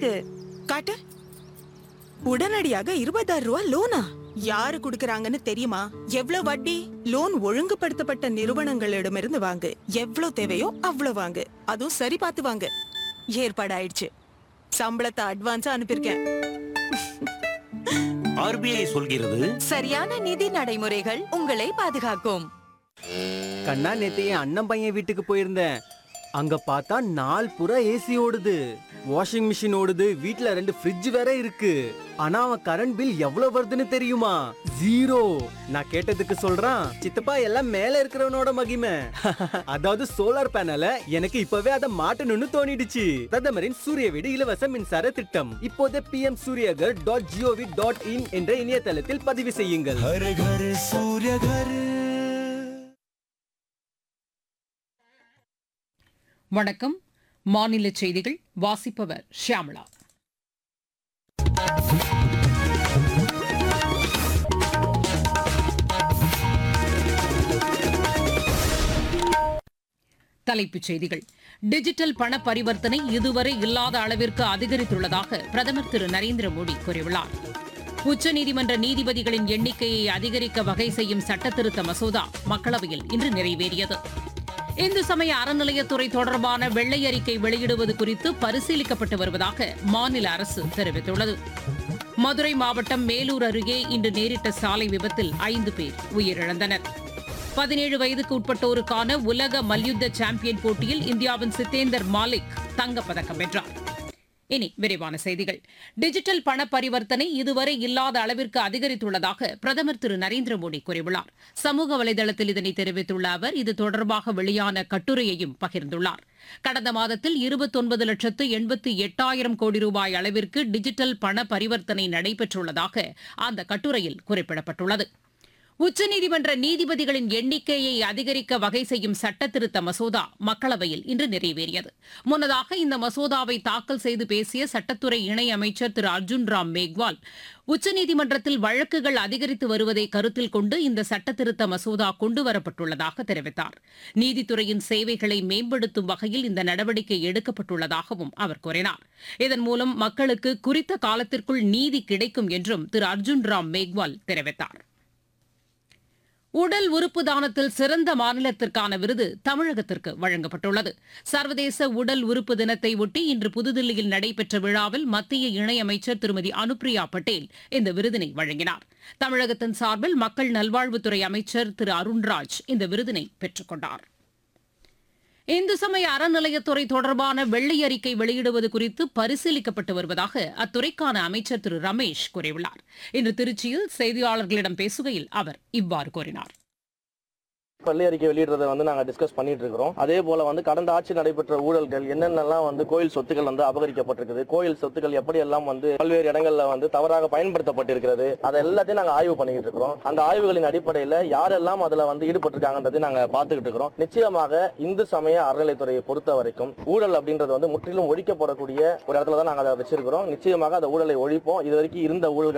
இருக்கு. காட்டு. உடனடியாக 20,000 ரூபாய் லோனா? யாரு குடுக்கறாங்கன்னு தெரியுமா? எவ்வளவு வட்டி? லோன் ஒழுங்குபடுத்தப்பட்ட நிறுவனங்களிடமிருந்து வாங்கு. எவ்வளவு தேவையோ அவ்வளவு வாங்கு. அதுவும் சரி பார்த்து வாங்கு. ஏற்பாடு ஆயிடுச்சு. சம்பளத்தை அட்வான்ஸா அனுப்பியிருக்கேன். ஆர்பிஐ சொல்கிறது, சரியான நிதி நடைமுறைகள் உங்களை பாதுகாக்கும். கண்ணா, நேத்து என் அண்ணன் பையன் வீட்டுக்கு போயிருந்தேன். அங்க பார்த்தா நாள் புறா ஏசி ஓடுது, வாஷிங் மிஷின் ஓடுது, வீட்ல 2 ஃப்ரிட்ஜ் வேற இருக்கு. ஆனா அவன் கரண்ட் பில் எவ்வளவு வருதுன்னு தெரியுமா? 0. நான் கேட்டதுக்கு சொல்றான், சித்தப்பா எல்லாம் மேல இருக்கிறவனோட மகிமை. அதாவது சோலார் பேனல எனக்கு இப்பவே அதை மாட்டணும்னு தோணிடுச்சு. பிரதமரின் சூரிய வீடு இலவச மின்சார திட்டம் இப்போதே pmsuryagar.gov.in என்ற இணையதளத்தில் பதிவு செய்யுங்கள். வணக்கம். மாநில செய்திகள் வாசிப்பவர் ஷியாமளா. தலைப்புச் செய்திகள். டிஜிட்டல் பண பரிவர்த்தனை இதுவரை இல்லாத அளவிற்கு அதிகரித்துள்ளதாக பிரதமர் திரு நரேந்திர மோடி கூறியுள்ளார். உச்சநீதிமன்ற நீதிபதிகளின் எண்ணிக்கையை அதிகரிக்க வகை செய்யும் சட்டத்திருத்த மசோதா மக்களவையில் இன்று நிறைவேறியது. இந்து சமய அறநிலையத்துறை தொடர்பான வெள்ளை அறிக்கை வெளியிடுவது குறித்து பரிசீலிக்கப்பட்டு வருவதாக மாநில அரசு தெரிவித்துள்ளது. மதுரை மாவட்டம் மேலூர் அருகே இன்று நேரிட்ட சாலை விபத்தில் 5 பேர் உயிரிழந்தனர். 17 வயதுக்கு உட்பட்டோருக்கான உலக மல்யுத்த சாம்பியன் போட்டியில் இந்தியாவின் சித்தேந்தர் மாலிக் தங்கப்பதக்கம் வென்றார். இனி விரிவான செய்திகள். டிஜிட்டல் பண பரிவர்த்தனை இதுவரை இல்லாத அளவிற்கு அதிகரித்துள்ளதாக பிரதமர் திரு நரேந்திர மோடி கூறியுள்ளார். சமூக வலைதளத்தில் இதனை தெரிவித்துள்ள அவர் இது தொடர்பாக வெளியான கட்டுரையையும் பகிர்ந்துள்ளார். கடந்த மாதத்தில் 29,88,000 கோடி ரூபாய் அளவிற்கு டிஜிட்டல் பண பரிவர்த்தனை நடைபெற்றுள்ளதாக அந்த கட்டுரையில் குறிப்பிடப்பட்டுள்ளது. உச்சநீதிமன்ற நீதிபதிகளின் எண்ணிக்கையை அதிகரிக்க வகை செய்யும் சட்டத்திருத்த மசோதா மக்களவையில் இன்று நிறைவேறியது. முன்னதாக இந்த மசோதாவை தாக்கல் செய்து பேசிய சட்டத்துறை இணையமைச்சர் திரு அர்ஜுன் ராம் மேக்வால், உச்சநீதிமன்றத்தில் வழக்குகள் அதிகரித்து வருவதை கருத்தில் கொண்டு இந்த சட்டத்திருத்த மசோதா கொண்டுவரப்பட்டுள்ளதாக தெரிவித்தார். நீதித்துறையின் சேவைகளை மேம்படுத்தும் வகையில் இந்த நடவடிக்கை எடுக்கப்பட்டுள்ளதாகவும் அவர் கூறினார். இதன் மூலம் மக்களுக்கு குறித்த காலத்திற்குள் நீதி கிடைக்கும் என்றும் திரு அர்ஜுன் ராம் மேக்வால் தெரிவித்தார். உடல் உறுப்பு தானத்தில் சிறந்த மாநிலத்திற்கான விருது தமிழகத்திற்கு வழங்கப்பட்டுள்ளது. சர்வதேச உடல் உறுப்பு தினத்தை ஒட்டி இன்று புதுதில்லியில் நடைபெற்ற விழாவில் மத்திய இணையமைச்சர் திருமதி அனுப்பிரியா பட்டேல் இந்த விருதினை வழங்கினார். தமிழகத்தின் சார்பில் மக்கள் நல்வாழ்வுத்துறை அமைச்சர் திரு அருண்ராஜ் இந்த விருதினை பெற்றுக் கொண்டார். இந்து சமய அறநிலையத்துறை தொடர்பான வெள்ளை அறிக்கை வெளியிடுவது குறித்து பரிசீலிக்கப்பட்டு வருவதாக அத்துறைக்கான அமைச்சர் திரு ரமேஷ் கூறியுள்ளார். இன்று திருச்சியில் செய்தியாளர்களிடம் பேசுகையில் அவர் இவ்வாறு கூறினார். வெள்ளை அறிக்கை வெளியிடுறதை நாங்க டிஸ்கஸ் பண்ணிட்டு இருக்கிறோம். அதே போல கடந்த ஆட்சி நடைபெற்ற ஊழல்கள் என்னென்னலாம் கோயில் சொத்துக்கள் அபகரிக்கப்பட்டிருக்குது, கோயில் சொத்துக்கள் எப்படி எல்லாம் பல்வேறு இடங்கள்ல தவறாக பயன்படுத்தப்பட்டிருக்கிறது, அதை எல்லாத்தையும் நாங்க ஆய்வு பண்ணிட்டு இருக்கிறோம். அந்த ஆய்வுகளின் அடிப்படையில யாரெல்லாம் அதுல ஈடுபட்டிருக்காங்கன்றதை நாங்க பார்த்துக்கிட்டு இருக்கிறோம். நிச்சயமாக இந்து சமய அறநிலைத்துறையை பொறுத்த வரைக்கும் ஊழல் அப்படின்றது முற்றிலும் ஒழிக்கப்படக்கூடிய ஒரு இடத்துல தான் நாங்க அதை வச்சிருக்கிறோம். நிச்சயமாக அந்த ஊழலை ஒழிப்போம். இது வரைக்கும் இருந்த ஊழல்கள்